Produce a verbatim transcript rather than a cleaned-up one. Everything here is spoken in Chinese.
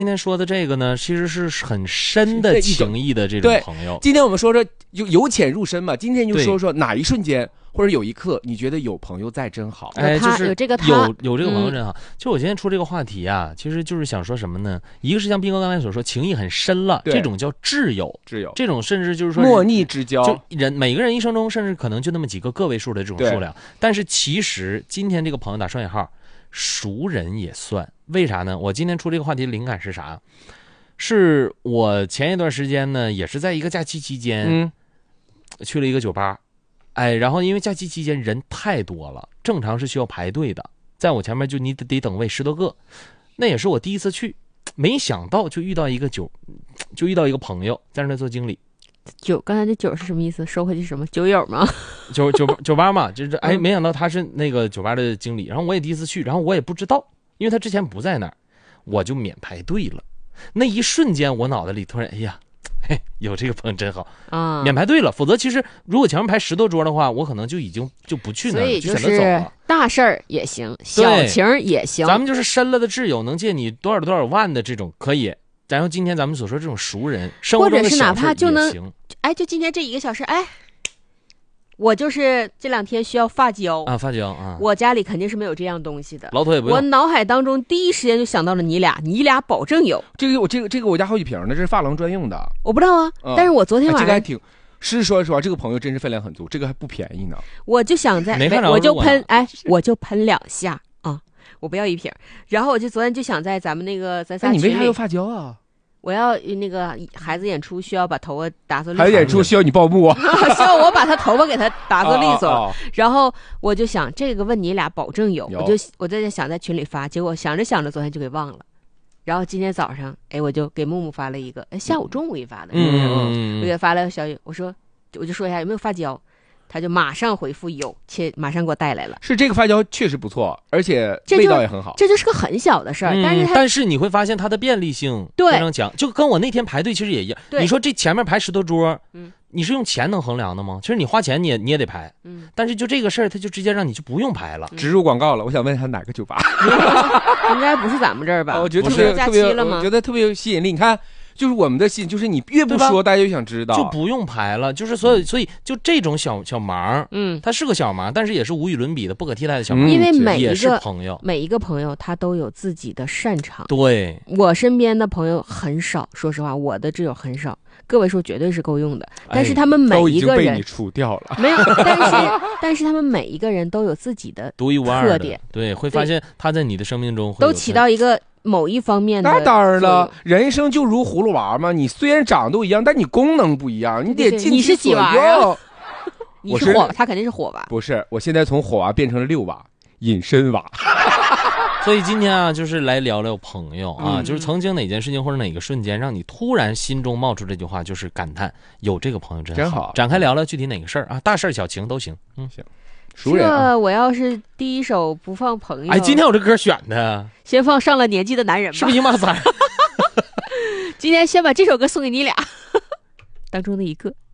今天说的这个呢，其实是很深的情谊的这种朋友。 今天我们说说就由浅入深嘛，今天就说说哪一瞬间或者有一刻，你觉得有朋友在真好。 哎，就是有这个他有有这个朋友真好。嗯、就我今天出这个话题啊，其实就是想说什么呢？一个是像斌哥刚才所说，情谊很深了，这种叫挚友， 挚友， 这种甚至就是说莫逆之交。 就人每个人一生中，甚至可能就那么几个个位数的这种数量。但是其实今天这个朋友打双引号，熟人也算。为啥呢？我今天出这个话题的灵感是啥？是我前一段时间呢，也是在一个假期期间， 嗯， 去了一个酒吧，哎，然后因为假期期间人太多了，正常是需要排队的，在我前面就你得等位十多个，那也是我第一次去，没想到就遇到一个酒，就遇到一个朋友在那做经理。 酒，刚才这酒是什么意思？收回去什么酒友吗？ 酒酒酒吧嘛，就是哎，没想到他是那个酒吧的经理，然后我也第一次去，然后我也不知道，因为他之前不在那儿，我就免排队了。那一瞬间，我脑袋里突然，哎呀，嘿，有这个朋友真好啊！免排队了，否则其实如果前面排十多桌的话，我可能就已经就不去那儿了，就选择走了。 大事儿也行，小情也行。 咱们就是深了的挚友，能借你多少多少万的这种可以。然后今天咱们所说这种熟人，生活中的小事也行， 或者是哪怕就能，哎，就今天这一个小时，哎。我就是这两天需要发胶啊，发胶啊， 我家里肯定是没有这样东西的， 老腿也不用。 我脑海当中第一时间就想到了你俩，你俩保证有。 这个我这个这个我家好几瓶呢，这是发廊专用的。 我不知道啊，嗯、但是我昨天晚上、 哎、这个还挺，是说实话，这个朋友真是分量很足，这个还不便宜呢。 我就想在，我就喷，哎，我就喷两下啊，我不要一瓶。然后我就昨天就想在咱们那个咱仨群里， 你为啥要发胶啊？ 我要那个孩子演出需要把头发打作利索， 孩子演出需要你报幕啊， 需要我把他头发给他打作利索。哦哦哦然后我就想这个问你俩保证有， 有我就我在想在群里发，结果想着想着昨天就给忘了。然后今天早上，哎，我就给木木发了一个，哎，下午中午给发的， 嗯， 我给他发了个消息，我说我就说一下有没有发胶。他就马上回复有，且马上给我带来了。 是这个发胶确实不错，而且味道也很好。 这就是个很小的事儿、嗯，但是它但是你会发现它的便利性非常强，就跟我那天排队其实也一样。你说这前面排十多桌，嗯，你是用钱能衡量的吗？其实你花钱你也你也得排，嗯，但是就这个事儿，他就直接让你就不用排了。 植入广告了，我想问一下哪个酒吧？ 应该不是咱们这儿吧？ 我觉得特别特别，我觉得特别有吸引力。你看。就是我们的信，就是你越不说，大家越想知道， 就不用排了。就是所以，所以就这种小小忙，嗯，它是个小忙，但是也是无与伦比的、不可替代的小忙。 因为每一个也是朋友， 每一个朋友他都有自己的擅长。 对， 我身边的朋友很少，说实话，我的挚友很少，个位数绝对是够用的。但是他们每一个人、哎、都已经被你除掉了， 没有，但是但是他们每一个人都有自己的独一无二的特点， 对，会发现他在你的生命中会都起到一个。某一方面的， 那当然了，人生就如葫芦娃嘛，你虽然长都一样，但你功能不一样，你得尽其所用。 你是火，他肯定是火娃。 不是，我现在从火娃变成了六娃，隐身娃。 所以今天啊，就是来聊聊朋友啊，嗯、就是曾经哪件事情或者哪个瞬间，让你突然心中冒出这句话，就是感叹有这个朋友真好。 真好。 展开聊聊具体哪个事儿啊，大事小情都行。嗯， 行。熟人、啊、 这我要是第一首不放朋友， 哎，今天我这歌选的， 先放上了年纪的男人吧， 是不是一骂三？ 今天先把这首歌送给你俩当中的一个。